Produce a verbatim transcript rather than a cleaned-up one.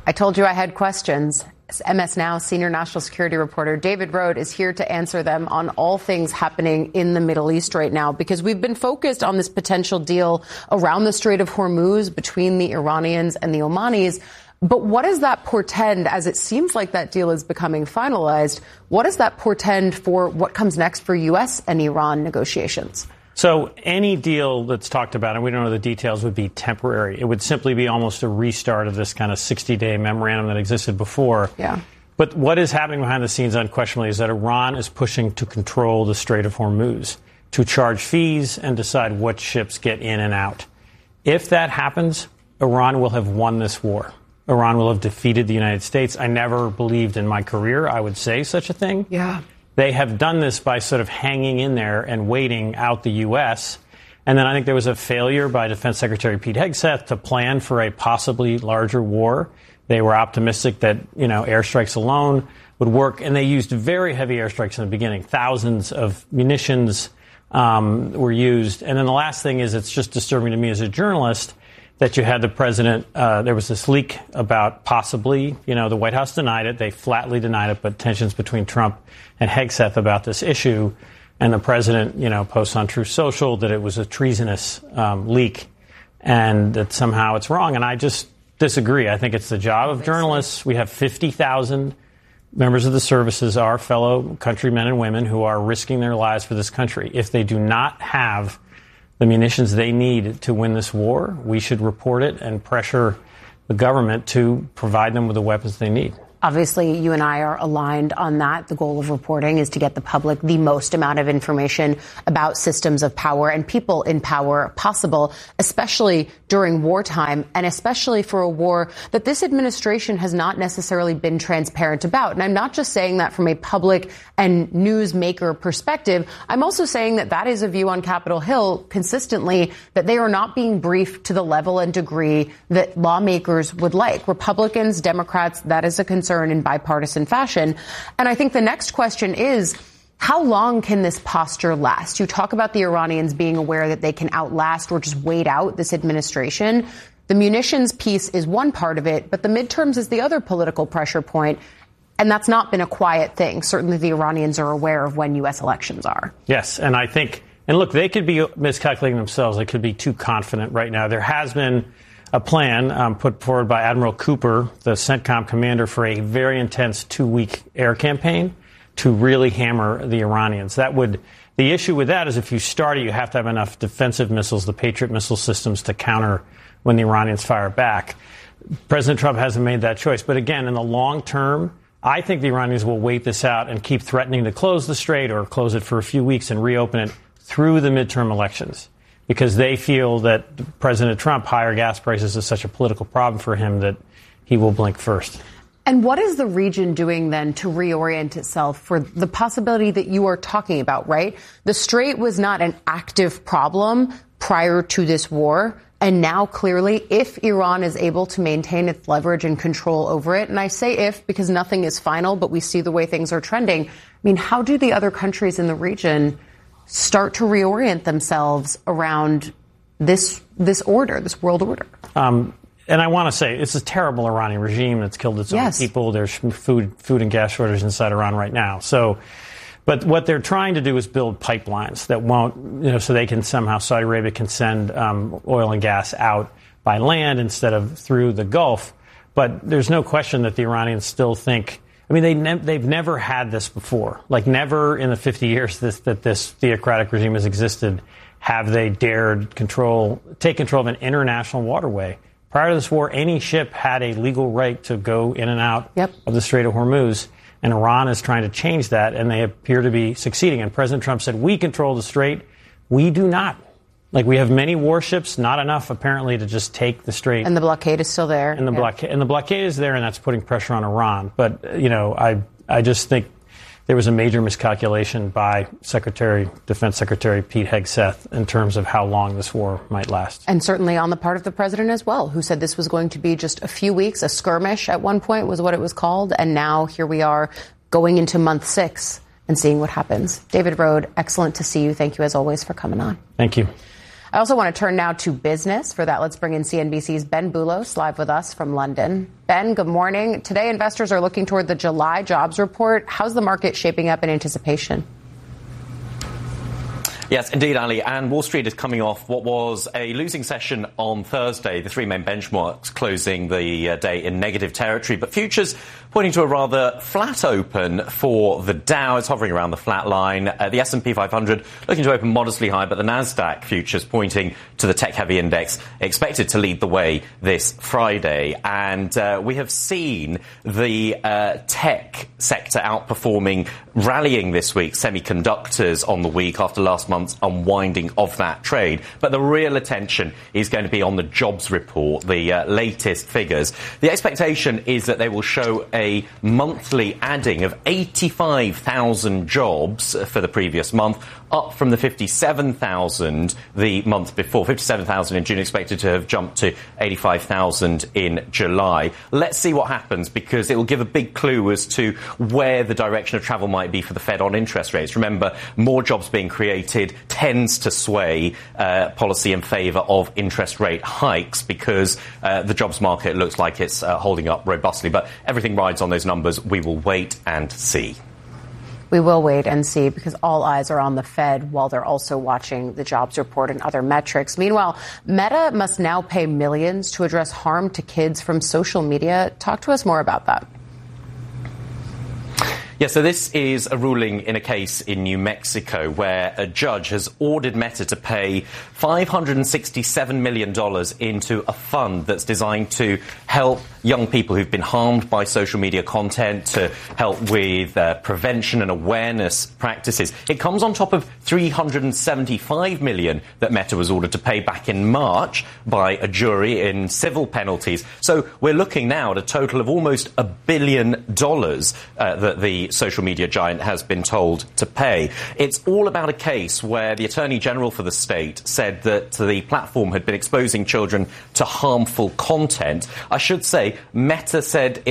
I told you I had questions. M S Now senior national security reporter David Rohde is here to answer them on all things happening in the Middle East right now, because we've been focused on this potential deal around the Strait of Hormuz between the Iranians and the Omanis. But what does that portend, as it seems like that deal is becoming finalized? What does that portend for what comes next for U S and Iran negotiations? So any deal that's talked about, and we don't know the details, would be temporary. It would simply be almost a restart of this kind of sixty-day memorandum that existed before. Yeah. But what is happening behind the scenes, unquestionably, is that Iran is pushing to control the Strait of Hormuz, to charge fees and decide what ships get in and out. If that happens, Iran will have won this war. Iran will have defeated the United States. I never believed in my career I would say such a thing. Yeah. They have done this by sort of hanging in there and waiting out the U S. And then I think there was a failure by Defense Secretary Pete Hegseth to plan for a possibly larger war. They were optimistic that, you know, airstrikes alone would work. And they used very heavy airstrikes in the beginning. Thousands of munitions um, were used. And then the last thing is, it's just disturbing to me as a journalist that you had the president, uh, there was this leak about possibly, you know, the White House denied it. They flatly denied it, but tensions between Trump and Hegseth about this issue. And the president, you know, posts on Truth Social that it was a treasonous um, leak and that somehow it's wrong. And I just disagree. I think it's the job of journalists. We have fifty thousand members of the services, our fellow countrymen and women who are risking their lives for this country. If they do not have the munitions they need to win this war, we should report it and pressure the government to provide them with the weapons they need. Obviously, you and I are aligned on that. The goal of reporting is to get the public the most amount of information about systems of power and people in power possible, especially during wartime, and especially for a war that this administration has not necessarily been transparent about. And I'm not just saying that from a public and newsmaker perspective. I'm also saying that that is a view on Capitol Hill consistently, that they are not being briefed to the level and degree that lawmakers would like. Republicans, Democrats, that is a concern in bipartisan fashion. And I think the next question is, how long can this posture last? You talk about the Iranians being aware that they can outlast or just wait out this administration. The munitions piece is one part of it, but the midterms is the other political pressure point. And that's not been a quiet thing. Certainly the Iranians are aware of when U S elections are. Yes. And I think, and look, they could be miscalculating themselves. They could be too confident right now. There has been a plan um, put forward by Admiral Cooper, the CENTCOM commander, for a very intense two-week air campaign to really hammer the Iranians. That would, the issue with that is if you start it, you have to have enough defensive missiles, the Patriot missile systems, to counter when the Iranians fire back. President Trump hasn't made that choice. But again, in the long term, I think the Iranians will wait this out and keep threatening to close the strait or close it for a few weeks and reopen it through the midterm elections, because they feel that President Trump, higher gas prices is such a political problem for him that he will blink first. And what is the region doing then to reorient itself for the possibility that you are talking about, right? The strait was not an active problem prior to this war. And now, clearly, if Iran is able to maintain its leverage and control over it, and I say if because nothing is final, but we see the way things are trending. I mean, how do the other countries in the region start to reorient themselves around this this order, this world order? Um, and I want to say it's a terrible Iranian regime that's killed its yes. own people. There's food, food and gas shortage inside Iran right now. So, but what they're trying to do is build pipelines that won't, you know, so they can somehow, Saudi Arabia can send um, oil and gas out by land instead of through the Gulf. But there's no question that the Iranians still think, I mean, they ne- they've never had this before. Like, never in the fifty years this, that this theocratic regime has existed have they dared control, take control of an international waterway. Prior to this war, any ship had a legal right to go in and out yep. of the Strait of Hormuz. And Iran is trying to change that, and they appear to be succeeding. And President Trump said, we control the strait. We do not. Like, we have many warships, not enough, apparently, to just take the strait. And the blockade is still there. And the, yeah. blockade, and the blockade is there, and that's putting pressure on Iran. But, you know, I I just think there was a major miscalculation by Secretary, Defense Secretary Pete Hegseth in terms of how long this war might last. And certainly on the part of the president as well, who said this was going to be just a few weeks, a skirmish at one point was what it was called. And now here we are going into month six and seeing what happens. David Rohde, excellent to see you. Thank you, as always, for coming on. Thank you. I also want to turn now to business. For that, let's bring in C N B C's Ben Boulos live with us from London. Ben, good morning. Today, investors are looking toward the July jobs report. How's the market shaping up in anticipation? Yes, indeed, Ali. And Wall Street is coming off what was a losing session on Thursday, the three main benchmarks closing the uh, day in negative territory. But futures pointing to a rather flat open for the Dow. It's hovering around the flat line. Uh, the S and P five hundred looking to open modestly high, but the Nasdaq futures pointing to the tech-heavy index expected to lead the way this Friday. And uh, we have seen the uh, tech sector outperforming, rallying this week, semiconductors on the week after last month's unwinding of that trade. But the real attention is going to be on the jobs report, the uh, latest figures. The expectation is that they will show a monthly adding of eighty-five thousand jobs for the previous month, up from the fifty-seven thousand the month before. fifty-seven thousand in June, expected to have jumped to eighty-five thousand in July. Let's see what happens, because it will give a big clue as to where the direction of travel might be for the Fed on interest rates. Remember, more jobs being created tends to sway uh, policy in favour of interest rate hikes, because uh, the jobs market looks like it's uh, holding up robustly. But everything rides on those numbers. We will wait and see. We will wait and see, because all eyes are on the Fed while they're also watching the jobs report and other metrics. Meanwhile, Meta must now pay millions to address harm to kids from social media. Talk to us more about that. Yeah, so this is a ruling in a case in New Mexico where a judge has ordered Meta to pay five hundred sixty-seven million dollars into a fund that's designed to help young people who've been harmed by social media content, to help with uh, prevention and awareness practices. It comes on top of three hundred seventy-five million dollars that Meta was ordered to pay back in March by a jury in civil penalties. So we're looking now at a total of almost a billion dollars uh, that the social media giant has been told to pay. It's all about a case where the Attorney General for the state said that the platform had been exposing children to harmful content. I should say, Meta said